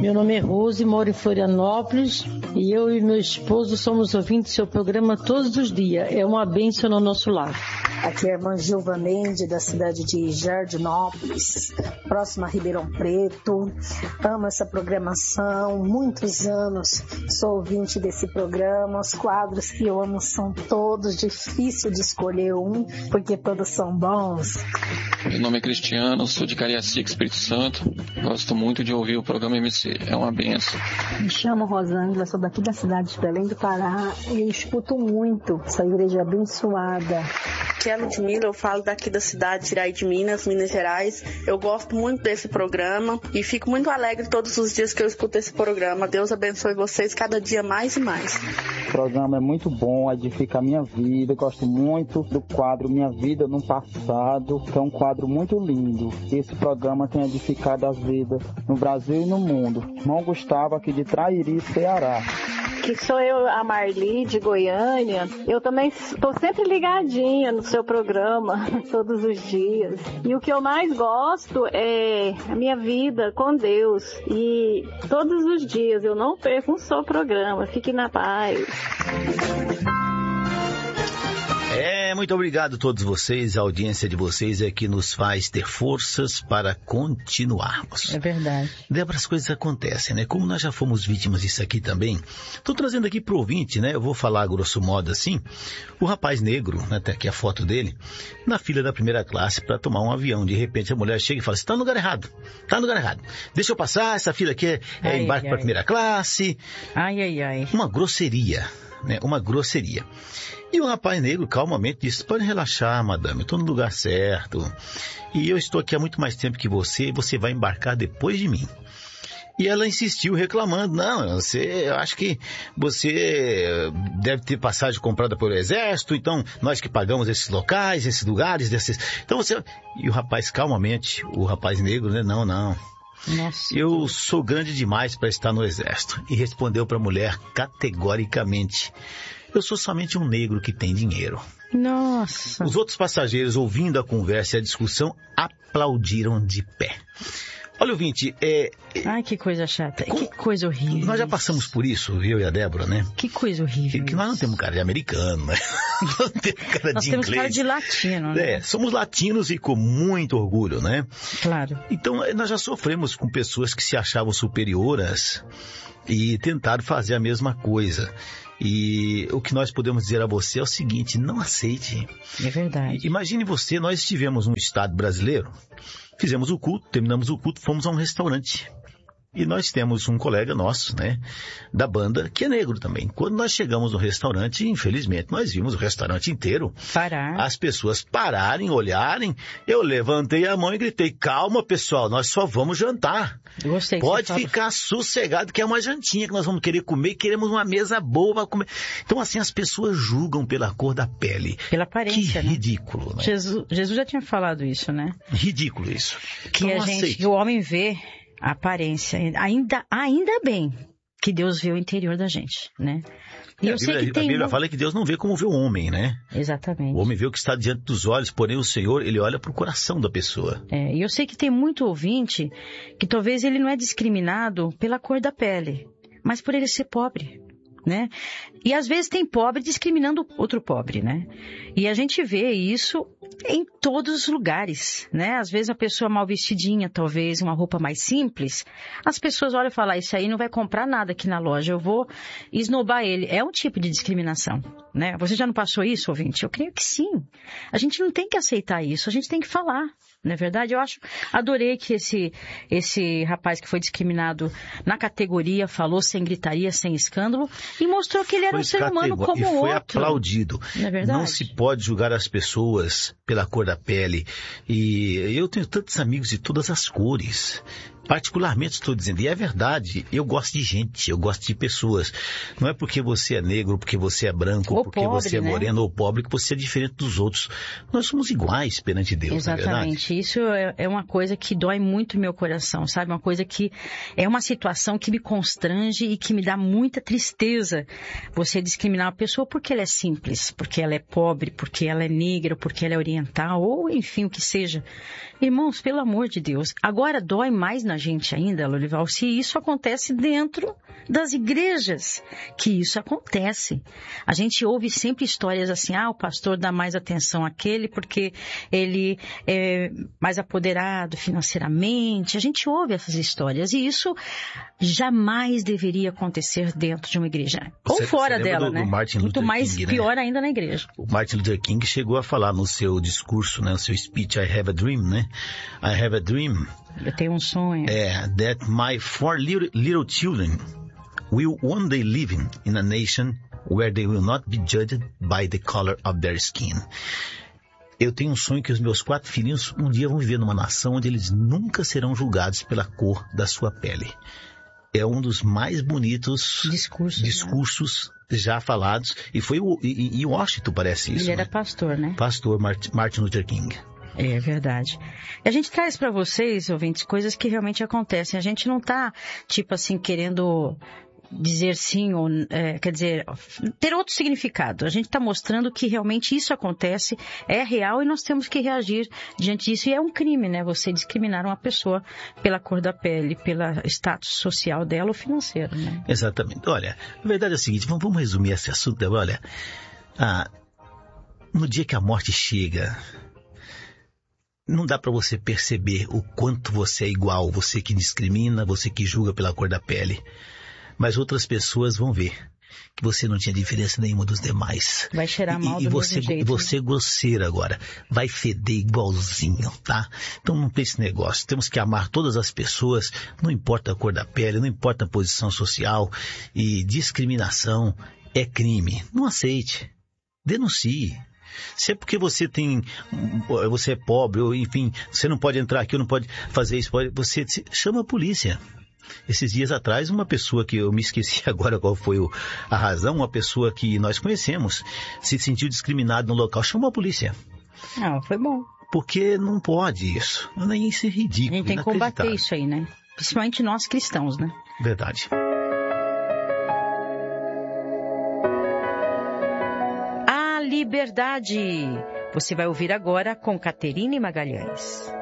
Meu nome é Rose, moro em Florianópolis e eu e meu esposo somos ouvintes do seu programa todos os dias. É uma bênção no nosso lar. Aqui é a irmã Gilva Mendes, da cidade de Jardinópolis, próxima a Ribeirão Preto. Amo essa programação, muitos anos sou ouvinte desse programa. Os quadros que eu amo são todos, difícil de escolher um, porque todos são bons. Meu nome é Cristiano, sou de Cariacica, Espírito Santo. Gosto muito de ouvir o programa MC, é uma benção. Me chamo Rosângela, sou daqui da cidade de Belém do Pará e eu escuto muito essa igreja abençoada. Aqui é a Ludmila, eu falo daqui da cidade de Iraí de Minas, Minas Gerais. Eu gosto muito desse programa e fico muito alegre todos os dias que eu escuto esse programa. Deus abençoe vocês cada dia mais e mais. O programa é muito bom, edifica a minha vida. Eu gosto muito do quadro Minha Vida no Passado, que é um quadro muito lindo. Esse programa tem edificado as vidas no Brasil e no mundo. Irmão Gustavo, aqui de Trairi, Ceará. Que sou eu, a Marli, de Goiânia. Eu também estou sempre ligadinha no seu programa, todos os dias. E o que eu mais gosto é a minha vida com Deus. E todos os dias eu não perco um só programa. Fique na paz. Muito obrigado a todos vocês, a audiência de vocês é que nos faz ter forças para continuarmos. É verdade. Débora, as coisas acontecem, né? Como nós já fomos vítimas disso aqui também, estou trazendo aqui pro ouvinte, né? Eu vou falar grosso modo assim, o rapaz negro, né? Tem aqui a foto dele, na fila da primeira classe para tomar um avião. De repente a mulher chega e fala, você está no lugar errado, deixa eu passar, essa fila aqui é embarque para a primeira classe. Uma grosseria, né? Uma grosseria. E o rapaz negro calmamente disse, pode relaxar, madame, eu estou no lugar certo. E eu estou aqui há muito mais tempo que você, e você vai embarcar depois de mim. E ela insistiu reclamando, eu acho que você deve ter passagem comprada pelo exército, então nós que pagamos esses locais, esses lugares, então você... E o rapaz calmamente, o rapaz negro, né, não. Nossa. Eu sou grande demais para estar no exército. E respondeu para a mulher categoricamente, eu sou somente um negro que tem dinheiro. Nossa. Os outros passageiros, ouvindo a conversa e a discussão, aplaudiram de pé. Olha, ouvinte, Ai, que coisa chata, que coisa horrível. Nós já passamos por isso, eu e a Débora, né? Que coisa horrível. Que nós não temos cara de americano, né? Nós temos cara nós de temos inglês. cara de latino, né? Somos latinos e com muito orgulho, né? Claro. Então, nós já sofremos com pessoas que se achavam superioras e tentaram fazer a mesma coisa. E o que nós podemos dizer a você é o seguinte, não aceite. É verdade. Imagine você, nós estivemos num estado brasileiro, fizemos o culto, terminamos o culto, fomos a um restaurante. E nós temos um colega nosso, né, da banda, que é negro também. Quando nós chegamos no restaurante, infelizmente, nós vimos o restaurante inteiro parar. As pessoas pararem, olharem. Eu levantei a mão e gritei, calma pessoal, nós só vamos jantar. Gostei. Pode ficar sossegado que é uma jantinha que nós vamos querer comer, queremos uma mesa boa para comer. Então assim, as pessoas julgam pela cor da pele. Pela aparência, que ridículo, né? Jesus já tinha falado isso, né? Ridículo isso. Que que o homem vê a aparência, ainda bem que Deus vê o interior da gente, né? E eu sei que a Bíblia fala que Deus não vê como vê o homem, né? Exatamente. O homem vê o que está diante dos olhos, porém o Senhor, ele olha para o coração da pessoa. E eu sei que tem muito ouvinte que talvez ele não é discriminado pela cor da pele, mas por ele ser pobre, né? E às vezes tem pobre discriminando outro pobre, né? E a gente vê isso em todos os lugares, né? Às vezes a pessoa mal vestidinha, talvez uma roupa mais simples, as pessoas olham e falam, isso aí não vai comprar nada aqui na loja, eu vou esnobar ele. É um tipo de discriminação, né? Você já não passou isso, ouvinte? Eu creio que sim. A gente não tem que aceitar isso, a gente tem que falar. Não é verdade? Adorei que esse rapaz que foi discriminado na categoria falou sem gritaria, sem escândalo e mostrou que ele era um ser humano como outro. E foi aplaudido. Não é verdade? Não se pode julgar as pessoas pela cor da pele. E eu tenho tantos amigos de todas as cores. Particularmente estou dizendo, e é verdade, eu gosto de gente, eu gosto de pessoas. Não é porque você é negro, porque você é branco, ou porque pobre, você é moreno, né? Ou pobre, que você é diferente dos outros. Nós somos iguais perante Deus, exatamente. Não é verdade? Isso é uma coisa que dói muito no meu coração, sabe? Uma coisa que é uma situação que me constrange e que me dá muita tristeza. Você discriminar uma pessoa porque ela é simples, porque ela é pobre, porque ela é negra, porque ela é oriental, ou enfim, o que seja. Irmãos, pelo amor de Deus, agora dói mais na gente ainda, Lorival, se isso acontece dentro das igrejas, que isso acontece. A gente ouve sempre histórias assim, o pastor dá mais atenção àquele porque ele é mais apoderado financeiramente. A gente ouve essas histórias e isso jamais deveria acontecer dentro de uma igreja. Ou fora dela, né? Muito mais King, pior ainda na igreja. O Martin Luther King chegou a falar no seu discurso, né, no seu speech, I have a dream, né? I have a dream. Eu tenho um sonho. That my 4 little children will one day live in a nation where they will not be judged by the color of their skin. Eu tenho um sonho que os meus 4 filhinhos um dia vão viver numa nação onde eles nunca serão julgados pela cor da sua pele. É um dos mais bonitos discursos já falados. E foi em Washington, parece isso. Ele era pastor, né? Pastor Martin Luther King. É verdade. E a gente traz para vocês, ouvintes, coisas que realmente acontecem. A gente não tá, tipo assim, querendo dizer sim ou, quer dizer, ter outro significado. A gente está mostrando que realmente isso acontece, é real e nós temos que reagir diante disso. E é um crime, né? Você discriminar uma pessoa pela cor da pele, pelo status social dela ou financeiro, né? Exatamente. Olha, a verdade é a seguinte, vamos resumir esse assunto. Olha, no dia que a morte chega, não dá para você perceber o quanto você é igual, você que discrimina, você que julga pela cor da pele. Mas outras pessoas vão ver que você não tinha diferença nenhuma dos demais. Vai cheirar mal do mesmo jeito. E você é grosseiro agora. Vai feder igualzinho, tá? Então não tem esse negócio. Temos que amar todas as pessoas, não importa a cor da pele, não importa a posição social. E discriminação é crime. Não aceite. Denuncie. Se é porque você é pobre, ou enfim, você não pode entrar aqui, ou não pode fazer isso, você chama a polícia. Esses dias atrás, uma pessoa que eu me esqueci agora qual foi a razão, uma pessoa que nós conhecemos, se sentiu discriminado no local, chamou a polícia. Foi bom. Porque não pode isso. Isso é ridículo. A gente tem que combater isso aí, né? Principalmente nós cristãos, né? Verdade. A liberdade. Você vai ouvir agora com Caterine Magalhães.